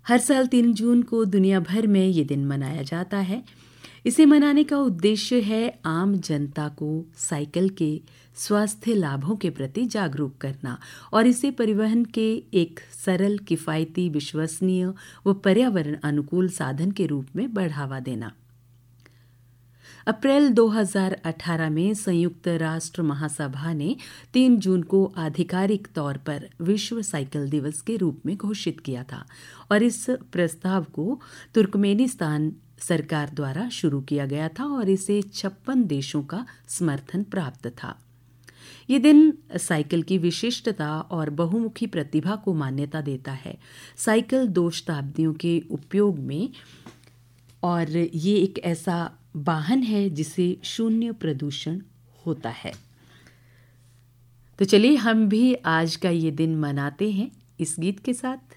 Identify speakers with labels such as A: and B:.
A: हर साल 3 जून को दुनिया भर में ये दिन मनाया जाता है। इसे मनाने का उद्देश्य है आम जनता को साइकिल के स्वास्थ्य लाभों के प्रति जागरूक करना और इसे परिवहन के एक सरल, किफ़ायती, विश्वसनीय व पर्यावरण अनुकूल साधन के रूप में बढ़ावा देना। अप्रैल 2018 में संयुक्त राष्ट्र महासभा ने 3 जून को आधिकारिक तौर पर विश्व साइकिल दिवस के रूप में घोषित किया था और इस प्रस्ताव को तुर्कमेनिस्तान सरकार द्वारा शुरू किया गया था और इसे 56 देशों का समर्थन प्राप्त था। ये दिन साइकिल की विशिष्टता और बहुमुखी प्रतिभा को मान्यता देता है। साइकिल 2 शताब्दियों के उपयोग में और ये एक ऐसा वाहन है जिसे शून्य प्रदूषण होता है। तो चलिए हम भी आज का ये दिन मनाते हैं इस गीत के साथ।